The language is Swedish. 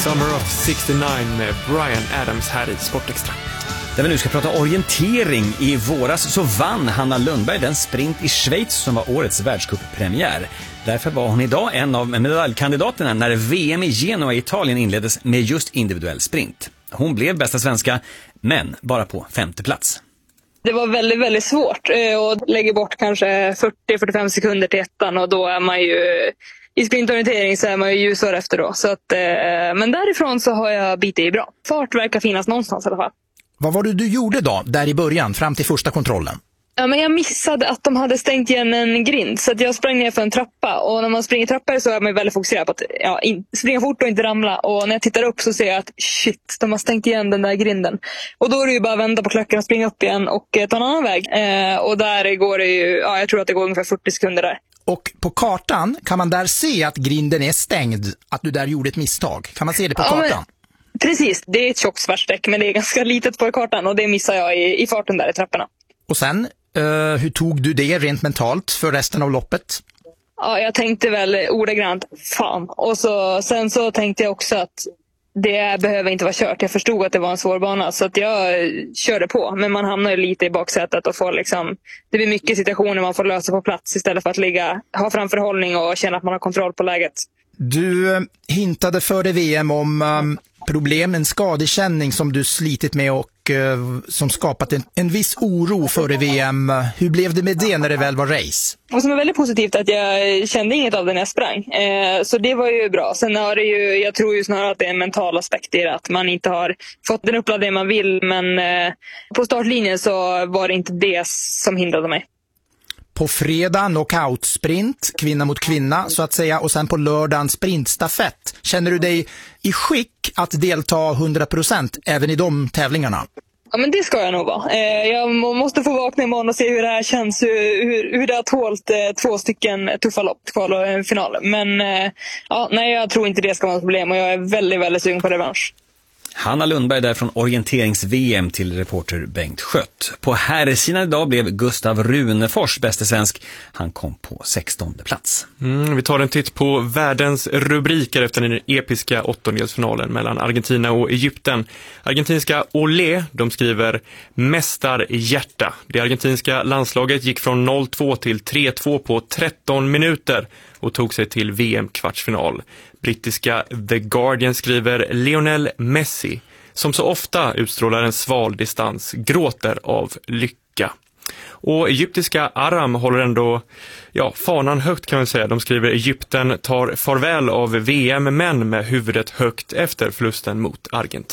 Summer of 69 med Bryan Adams här i Sportextra. Där vi nu ska prata orientering. I våras så vann Hanna Lundberg den sprint i Schweiz som var årets världscuppremiär. Därför var hon idag en av medaljkandidaterna när VM i Genoa i Italien inleddes med just individuell sprint. Hon blev bästa svenska, men bara på 5:e plats. Det var väldigt, väldigt svårt och lägger bort kanske 40-45 sekunder till ettan, och då är man ju i sprintorientering så är man ju ljusår efter då. Så att, men därifrån så har jag bitit i bra. Fart verkar finnas någonstans i alla fall. Vad var det du gjorde då, där i början, fram till första kontrollen? Ja, men jag missade att de hade stängt igen en grind, så att jag sprang ner för en trappa. Och när man springer trappor så är man väldigt fokuserad på att springa fort och inte ramla. Och när jag tittar upp så ser jag att shit, de har stängt igen den där grinden. Och då är det ju bara att vända på klockan och springa upp igen och ta en annan väg. Och där går det ju, jag tror att det går ungefär 40 sekunder där. Och på kartan kan man där se att grinden är stängd, att du där gjorde ett misstag. Kan man se det på kartan? Precis, det är ett tjockt svartsträck, men det är ganska litet på kartan, och det missar jag i farten där i trapporna. Och sen, hur tog du det rent mentalt för resten av loppet? Ja, jag tänkte väl ordagrant, fan. Och sen så tänkte jag också att det behöver inte vara kört. Jag förstod att det var en svår bana, så att jag körde på. Men man hamnar ju lite i baksätet och får det blir mycket situationer man får lösa på plats istället för att ha framförhållning och känna att man har kontroll på läget. Du hintade före VM om problem, en skadekänning som du slitit med och som skapat en viss oro före VM. Hur blev det med det när det väl var race? Och som är väldigt positivt att jag kände inget av det när jag sprang. Så det var ju bra. Sen har det ju, jag tror ju snarare att det är en mental aspekt i det, att man inte har fått den uppladdning man vill. Men på startlinjen så var det inte det som hindrade mig. På fredag knockout-sprint, kvinna mot kvinna så att säga, och sen på lördagen sprintstafett. Känner du dig i skick att delta 100% även i de tävlingarna? Ja, men det ska jag nog vara. Jag måste få vakna imorgon och se hur det här känns, hur det har tålt 2 stycken tuffa lopp, kval och en final. Men jag tror inte det ska vara ett problem, och jag är väldigt, väldigt sugen på revansch. Hanna Lundberg där från orienterings-VM till reporter Bengt Schött. På herrsidan idag blev Gustav Runefors bästa svensk. Han kom på 16:e plats. Vi tar en titt på världens rubriker efter den episka åttondelsfinalen mellan Argentina och Egypten. Argentinska Olé, de skriver mästarhjärta. Det argentinska landslaget gick från 0-2 till 3-2 på 13 minuter och tog sig till VM-kvartsfinal. Brittiska The Guardian skriver Lionel Messi, som så ofta utstrålar en sval distans, gråter av lycka. Och egyptiska Aram håller ändå fanan högt, kan man säga. De skriver Egypten tar farväl av VM, men med huvudet högt efter förlusten mot Argentina.